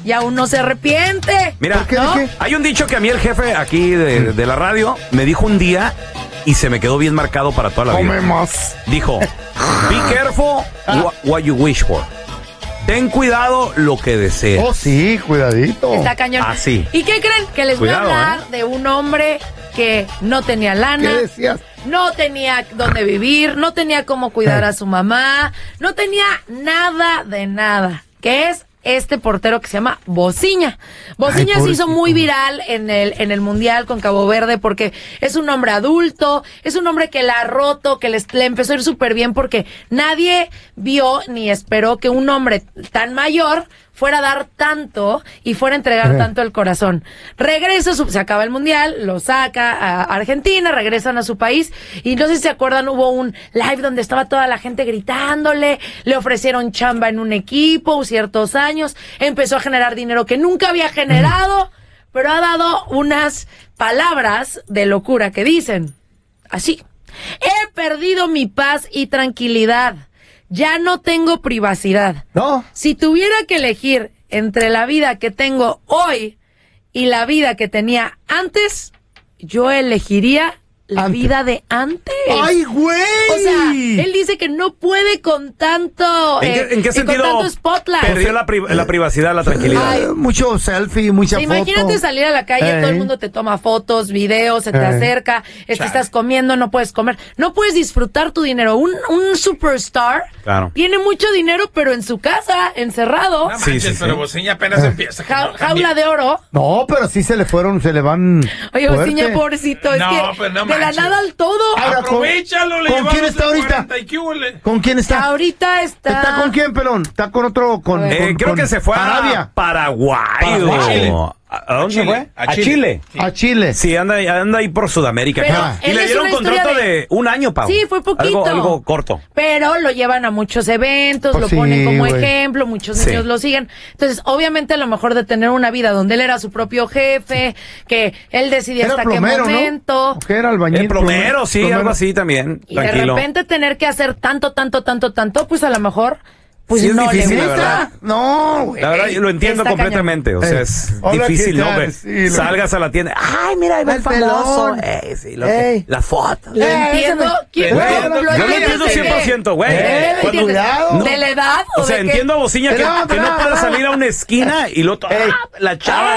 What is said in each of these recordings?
y aún no se arrepiente. Mira, ¿no? Hay un dicho que a mí el jefe aquí de la radio me dijo un día y se me quedó bien marcado para toda la vida. Come más. Dijo, be careful what you wish for. Ten cuidado lo que deseas. Oh, sí, cuidadito. Está cañón. Así. ¿Y qué creen? Que les Cuidado, voy a hablar de un hombre que no tenía ¿Qué lana, decías? no tenía dónde vivir, no tenía cómo cuidar a su mamá, no tenía nada de nada, que es este portero que se llama Bociña. Bociña se hizo muy viral en el Mundial con Cabo Verde porque es un hombre adulto, es un hombre que la ha roto, que le empezó a ir súper bien porque nadie vio ni esperó que un hombre tan mayor fuera a dar tanto y fuera a entregar tanto el corazón. Regresa, se acaba el Mundial, lo saca a Argentina, regresan a su país y no sé si se acuerdan, hubo un live donde estaba toda la gente gritándole, le ofrecieron chamba en un equipo ciertos años, empezó a generar dinero que nunca había generado, pero ha dado unas palabras de locura que dicen así: he perdido mi paz y tranquilidad. Ya no tengo privacidad. ¿No? Si tuviera que elegir entre la vida que tengo hoy y la vida que tenía antes, yo elegiría la vida de antes. ¡Ay, güey! O sea, él dice que no puede con tanto... ¿En qué sentido con tanto spotlight. perdió la privacidad, la tranquilidad? Ay, mucho selfie, mucha foto. Imagínate salir a la calle, todo el mundo te toma fotos, videos, se te acerca, estás comiendo, no puedes comer, no puedes disfrutar tu dinero. Un superstar tiene mucho dinero, pero en su casa, encerrado. No manches, pero Bociña apenas empieza. Jaula de oro. No, pero sí se le van. Oye, Bociña, pobrecito, es No, que pues no de la manches. nada al todo. Ahora, Aprovechalo, le ¿con quién llevamos está el ahorita? 40 y qué hule. ¿Con quién está? Ahorita está... ¿Está con quién, pelón? ¿Está con otro? Creo que se fue Arabia. a Paraguay. Chile. ¿A dónde se fue? A Chile. A Chile. Sí, anda ahí por Sudamérica. Pero Y él le es dieron una contrato historia de un año, Pau. Sí, fue poquito. Algo corto. Pero lo llevan a muchos eventos, Pues lo sí, ponen como güey. ejemplo, muchos Sí. niños lo siguen. Entonces, obviamente, a lo mejor de tener una vida donde él era su propio jefe, que él decidía Era hasta plomero, qué momento. ¿no? ¿Qué era albañil? El plomero, sí, algo así también. Y Tranquilo. de repente tener que hacer tanto, pues a lo mejor, pues Sí, es no difícil, le la gusta. verdad. No, güey. La verdad, yo lo entiendo Está completamente. O sea, es Hola, difícil, ¿qué ¿no? tal? Que Sí, lo- salgas a la tienda. Ay, mira, ahí va el El famoso. pelón. Sí, La foto. Lo entiendo. ¿Quién? Güey, Lo yo lo entiendo entiendes de qué? 100%, güey. ¿Entiendes? Cuidado. ¿De la edad? O sea, de qué? entiendo a Bociña que no pueda salir a una esquina y luego la chava,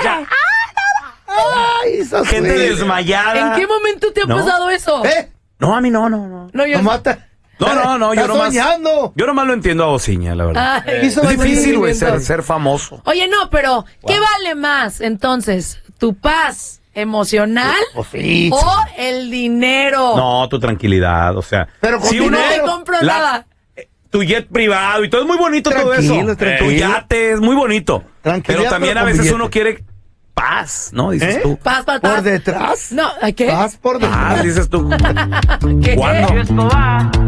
Ay, esa gente suegra. desmayada. ¿En qué momento te ha ¿No? pasado eso? No, a mí no. No, yo No mata. No, yo Está nomás. soñando. Yo nomás lo entiendo a Bociña, la verdad. Ay, Hizo Es daño difícil, güey, sentimientos. ser famoso. Oye, no, pero ¿qué vale más entonces? ¿Tu paz emocional Pues sí. o el dinero? No, tu tranquilidad, o sea. Pero con si No uno te compro nada. tu jet privado y todo es muy bonito todo eso. Tranquilo. Tu yate es muy bonito. Tranquilidad, Pero también pero a con veces billete. uno quiere paz, ¿no? Dices tú. Paz. ¿Por detrás? No, ¿a qué? Paz por detrás. Paz, dices tú. ¿Qué? ¿Cuándo?